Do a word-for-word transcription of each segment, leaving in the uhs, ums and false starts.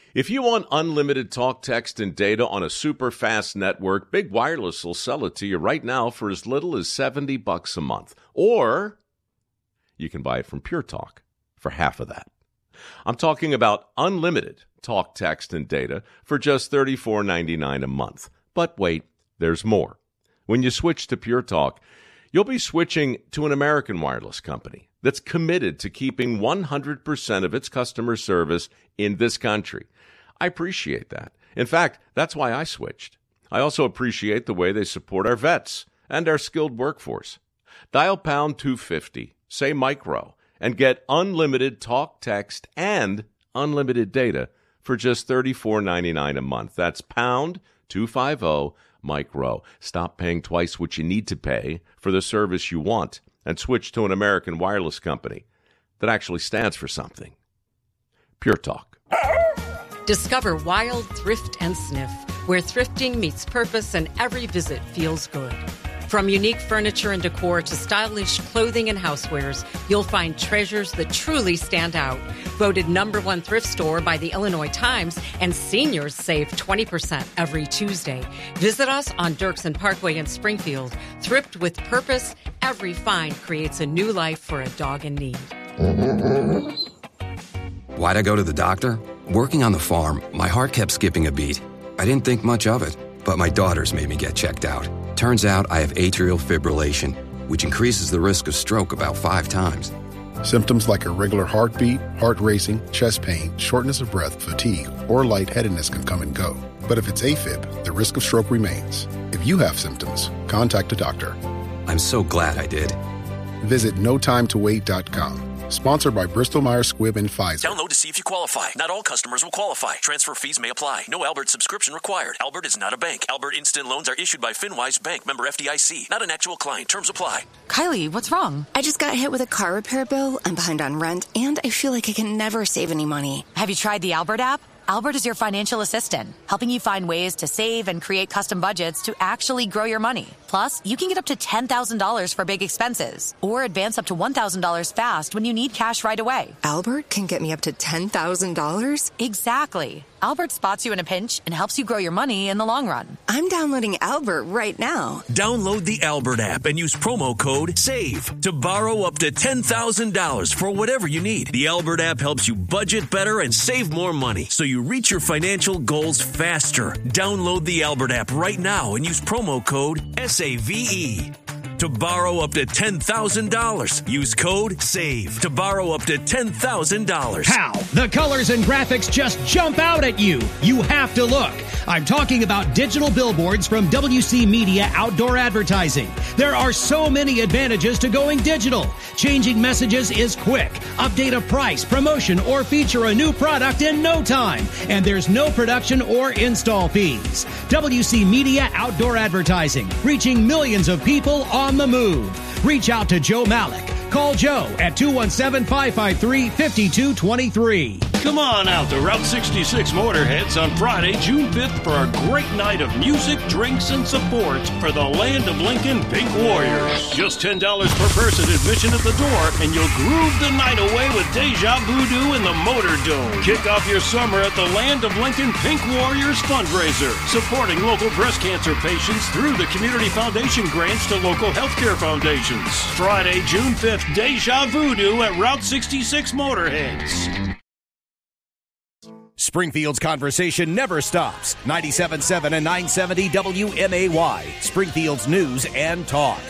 If you want unlimited talk, text, and data on a super fast network, Big Wireless will sell it to you right now for as little as seventy bucks a month. Or you can buy it from Pure Talk for half of that. I'm talking about unlimited talk, text, and data for just thirty-four ninety-nine a month. But wait, there's more. When you switch to Pure Talk, you'll be switching to an American wireless company that's committed to keeping one hundred percent of its customer service in this country. I appreciate that. In fact, that's why I switched. I also appreciate the way they support our vets and our skilled workforce. Dial pound two fifty, say micro, and get unlimited talk, text, and unlimited data for just thirty-four ninety-nine a month. That's pound two fifty, micro. Stop paying twice what you need to pay for the service you want and switch to an American wireless company that actually stands for something. Pure Talk. Discover Wild Thrift and Sniff, where thrifting meets purpose and every visit feels good. From unique furniture and decor to stylish clothing and housewares, you'll find treasures that truly stand out. Voted number one thrift store by the Illinois Times, and seniors save twenty percent every Tuesday. Visit us on Dirksen Parkway in Springfield. Thrift with purpose. Every find creates a new life for a dog in need. Why'd I go to the doctor? Working on the farm, my heart kept skipping a beat. I didn't think much of it, but my daughters made me get checked out. Turns out I have atrial fibrillation, which increases the risk of stroke about five times. Symptoms like irregular heartbeat, heart racing, chest pain, shortness of breath, fatigue, or lightheadedness can come and go. But if it's AFib, the risk of stroke remains. If you have symptoms, contact a doctor. I'm so glad I did. Visit no time to wait dot com. Sponsored by Bristol-Myers Squibb and Pfizer. Download to see if you qualify. Not all customers will qualify. Transfer fees may apply. No Albert subscription required. Albert is not a bank. Albert Instant Loans are issued by FinWise Bank, member F D I C. Not an actual client. Terms apply. Kylie, what's wrong? I just got hit with a car repair bill. I'm behind on rent, and I feel like I can never save any money. Have you tried the Albert app? Albert is your financial assistant, helping you find ways to save and create custom budgets to actually grow your money. Plus, you can get up to ten thousand dollars for big expenses or advance up to one thousand dollars fast when you need cash right away. Albert can get me up to ten thousand dollars? Exactly. Albert spots you in a pinch and helps you grow your money in the long run. I'm downloading Albert right now. Download the Albert app and use promo code SAVE to borrow up to ten thousand dollars for whatever you need. The Albert app helps you budget better and save more money so you reach your financial goals faster. Download the Albert app right now and use promo code S A V E. To borrow up to ten thousand dollars, use code SAVE to borrow up to ten thousand dollars. How? The colors and graphics just jump out at you. You have to look. I'm talking about digital billboards from W C Media Outdoor Advertising. There are so many advantages to going digital. Changing messages is quick. Update a price, promotion, or feature a new product in no time. And there's no production or install fees. W C Media Outdoor Advertising, reaching millions of people on the move. Reach out to Joe Malik. Call Joe at two one seven, five five three, five two two three. Come on out to Route sixty-six Motorheads on Friday, June fifth for a great night of music, drinks, and support for the Land of Lincoln Pink Warriors. Just ten dollars per person admission at the door, and you'll groove the night away with Deja Voodoo in the Motor Dome. Kick off your summer at the Land of Lincoln Pink Warriors fundraiser, supporting local breast cancer patients through the Community Foundation grants to local healthcare foundations. Friday, June fifth, Deja Voodoo at Route sixty-six Motorheads. Springfield's conversation never stops. ninety-seven point seven and nine seventy W M A Y. Springfield's news and talk.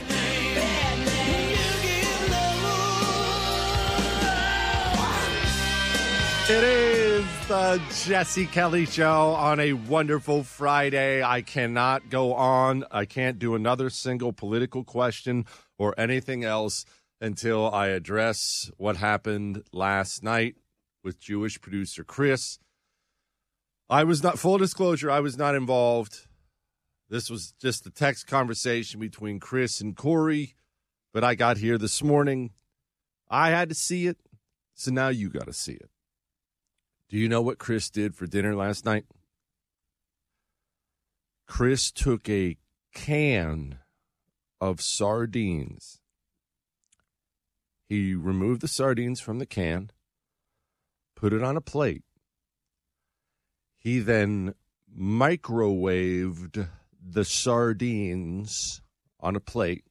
It is the Jesse Kelly Show on a wonderful Friday. I cannot go on. I can't do another single political question or anything else until I address what happened last night with Jewish producer Chris. I was not, full disclosure, I was not involved. This was just a text conversation between Chris and Corey, but I got here this morning. I had to see it, so now you got to see it. Do you know what Chris did for dinner last night? Chris took a can of sardines. He removed the sardines from the can, put it on a plate, He then microwaved the sardines on a plate.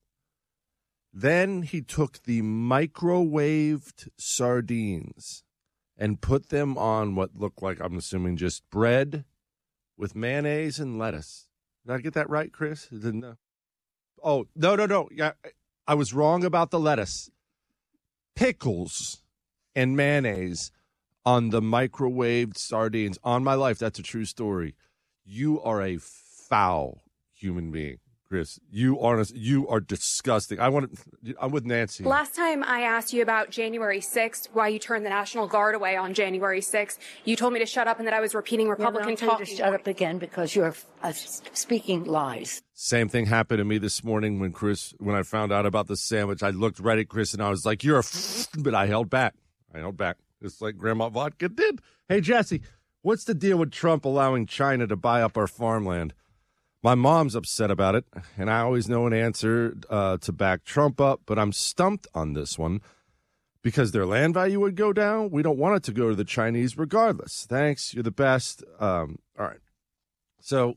Then he took the microwaved sardines and put them on what looked like, I'm assuming, just bread with mayonnaise and lettuce. Did I get that right, Chris? Didn't know. Oh, no, no, no. Yeah, I was wrong about the lettuce. Pickles and mayonnaise on the microwaved sardines. On my life, that's a true story. You are a foul human being, Chris. You are you are disgusting. I want to, I'm with Nancy. Last time I asked you about January sixth, why you turned the National Guard away on January sixth, you told me to shut up and that I was repeating Republican talk. talking. To shut up again because you're uh, speaking lies. Same thing happened to me this morning when Chris, when I found out about the sandwich. I looked right at Chris and I was like, "You're a," f-, but I held back. I held back. Just like Grandma Vodka did. Hey, Jesse, what's the deal with Trump allowing China to buy up our farmland? My mom's upset about it, and I always know an answer uh, to back Trump up, but I'm stumped on this one because their land value would go down. We don't want it to go to the Chinese regardless. Thanks. You're the best. Um, all right. So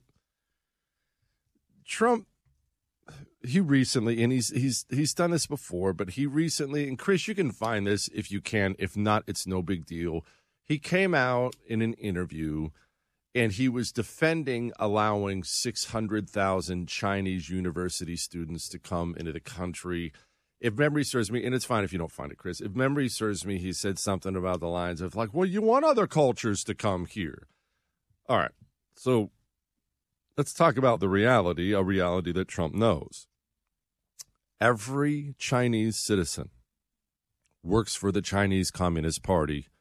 Trump, he recently, and he's he's he's done this before, but he recently, and Chris, you can find this if you can. If not, it's no big deal. He came out in an interview, and he was defending allowing six hundred thousand Chinese university students to come into the country. If memory serves me, and it's fine if you don't find it, Chris. If memory serves me, he said something about the lines of like, well, you want other cultures to come here. All right. So let's talk about the reality, a reality that Trump knows. Every Chinese citizen works for the Chinese Communist Party